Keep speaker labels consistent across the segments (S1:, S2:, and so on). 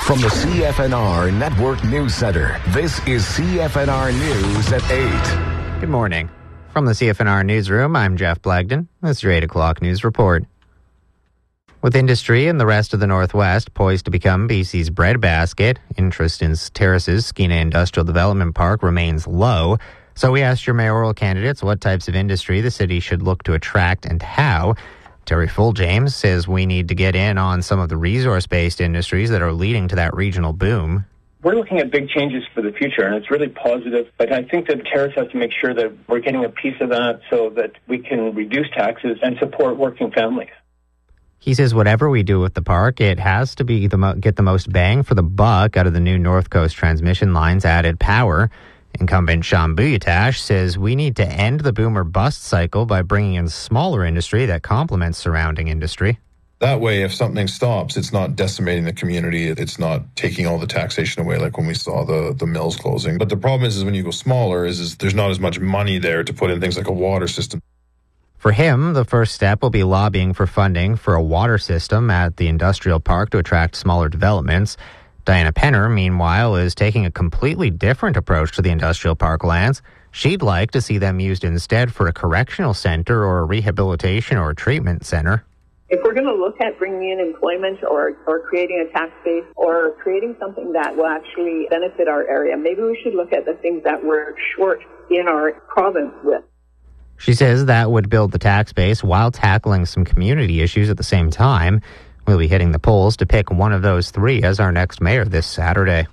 S1: From the CFNR Network News Center, this is CFNR News at 8.
S2: Good morning. From the CFNR Newsroom, I'm Jeff Blagden. This is your 8 o'clock news report. With industry and the rest of the Northwest poised to become BC's breadbasket, interest in Terrace's Skeena Industrial Development Park remains low. So we asked your mayoral candidates what types of industry the city should look to attract and how. Terry Fulljames says we need to get in on some of the resource-based industries that are leading to that regional boom.
S3: We're looking at big changes for the future, and it's really positive. But I think that Terrace has to make sure that we're getting a piece of that so that we can reduce taxes and support working families.
S2: He says whatever we do with the park, it has to be get the most bang for the buck out of the new North Coast transmission line's added power. Incumbent Sean Buyatash says we need to end the boom or bust cycle by bringing in smaller industry that complements surrounding industry.
S4: That way, if something stops, it's not decimating the community. It's not taking all the taxation away like when we saw the mills closing. But the problem is when you go smaller, is there's not as much money there to put in things like a water system.
S2: For him, the first step will be lobbying for funding for a water system at the industrial park to attract smaller developments. Diana Penner, meanwhile, is taking a completely different approach to the industrial park lands. She'd like to see them used instead for a correctional center or a rehabilitation or a treatment center.
S5: If we're going to look at bringing in employment or creating a tax base or creating something that will actually benefit our area, maybe we should look at the things that we're short in our province with.
S2: She says that would build the tax base while tackling some community issues at the same time. We'll be hitting the polls to pick one of those three as our next mayor this Saturday.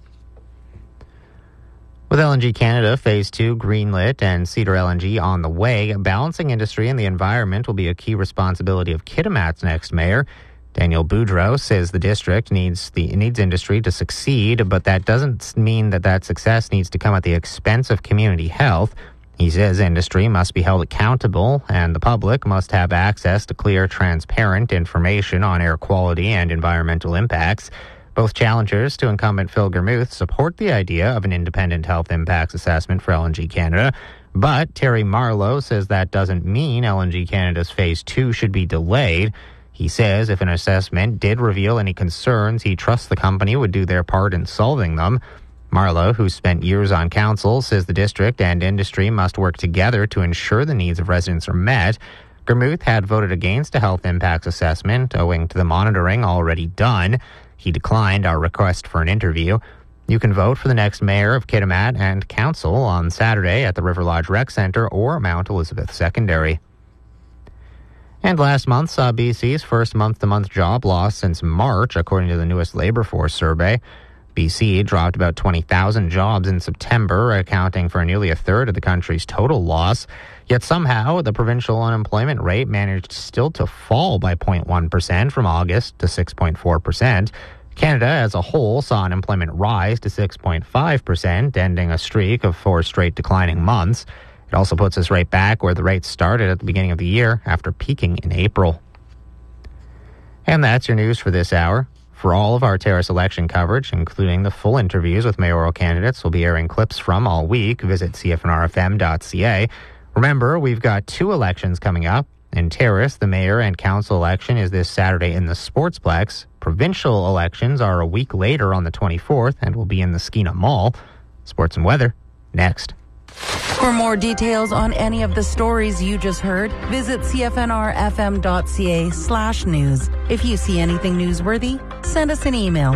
S2: With LNG Canada Phase 2 greenlit and Cedar LNG on the way, balancing industry and the environment will be a key responsibility of Kitimat's next mayor. Daniel Boudreau says the district needs industry to succeed, but that doesn't mean that success needs to come at the expense of community health. He says industry must be held accountable and the public must have access to clear, transparent information on air quality and environmental impacts. Both challengers to incumbent Phil Germuth support the idea of an independent health impacts assessment for LNG Canada, but Terry Marlowe says that doesn't mean LNG Canada's Phase 2 should be delayed. He says if an assessment did reveal any concerns, he trusts the company would do their part in solving them. Marlowe, who spent years on council, says the district and industry must work together to ensure the needs of residents are met. Germuth had voted against a health impacts assessment owing to the monitoring already done. He declined our request for an interview. You can vote for the next mayor of Kitimat and council on Saturday at the River Lodge Rec Centre or Mount Elizabeth Secondary. And last month saw BC's first month-to-month job loss since March, according to the newest Labour Force survey. BC dropped about 20,000 jobs in September, accounting for nearly a third of the country's total loss. Yet somehow, the provincial unemployment rate managed still to fall by 0.1% from August to 6.4%. Canada as a whole saw unemployment rise to 6.5%, ending a streak of 4 straight declining months. It also puts us right back where the rate started at the beginning of the year after peaking in April. And that's your news for this hour. For all of our Terrace election coverage, including the full interviews with mayoral candidates, we'll be airing clips from all week. Visit cfnrfm.ca. Remember, we've got 2 elections coming up. In Terrace, the mayor and council election is this Saturday in the Sportsplex. Provincial elections are a week later on the 24th and will be in the Skeena Mall. Sports and weather, next.
S6: For more details on any of the stories you just heard, visit cfnrfm.ca/news. If you see anything newsworthy, send us an email,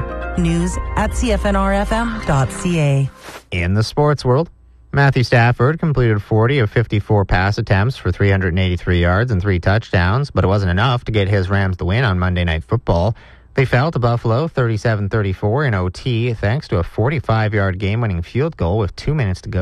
S6: news@cfnrfm.ca.
S2: In the sports world, Matthew Stafford completed 40 of 54 pass attempts for 383 yards and 3 touchdowns, but it wasn't enough to get his Rams the win on Monday Night Football. They fell to Buffalo 37-34 in OT thanks to a 45-yard game-winning field goal with 2 minutes to go.